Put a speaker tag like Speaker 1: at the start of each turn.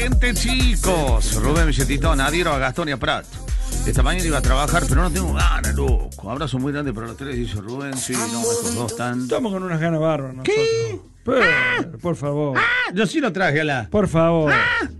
Speaker 1: Excelente, chicos. Rubén Villetitón, adhiero a Gastón y a Prat. Esta mañana iba a trabajar, pero no tengo ganas, loco. Abrazo muy grande para los tres, dice Rubén. Sí, no, estos dos están.
Speaker 2: Estamos con unas ganas bárbaras.
Speaker 1: ¿Qué?
Speaker 2: Pero, por favor.
Speaker 1: Yo sí lo traje a la.
Speaker 2: Por favor.